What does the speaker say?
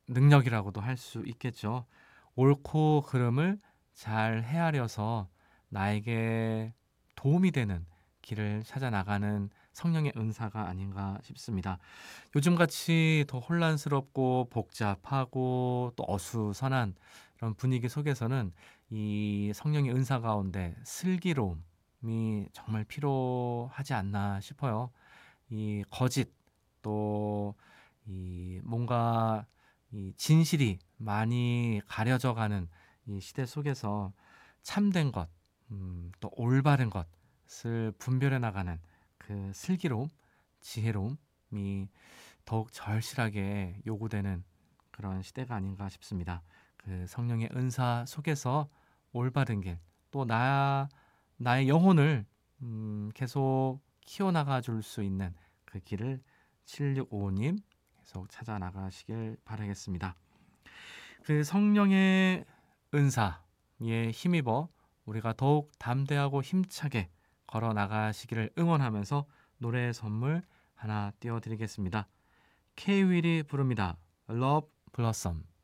능력이라고도 할 수 있겠죠. 옳고 그름을 잘 헤아려서 나에게 도움이 되는 길을 찾아 나가는 성령의 은사가 아닌가 싶습니다. 요즘같이 더 혼란스럽고 복잡하고 또 어수선한 이런 분위기 속에서는 이 성령의 은사 가운데 슬기로움이 정말 필요하지 않나 싶어요. 이 거짓 또 이 뭔가 이 진실이 많이 가려져 가는 이 시대 속에서 참된 것, 또 올바른 것을 분별해 나가는 그 슬기로움, 지혜로움이 더욱 절실하게 요구되는 그런 시대가 아닌가 싶습니다. 그 성령의 은사 속에서 올바른 길, 또 나의 영혼을 계속 키워나가 줄 수 있는 그 길을 7655님 계속 찾아 나가시길 바라겠습니다. 그 성령의 은사에 힘입어 우리가 더욱 담대하고 힘차게 걸어 나가시기를 응원하면서 노래 선물 하나 띄워드리겠습니다. K-윌이 부릅니다. Love Blossom.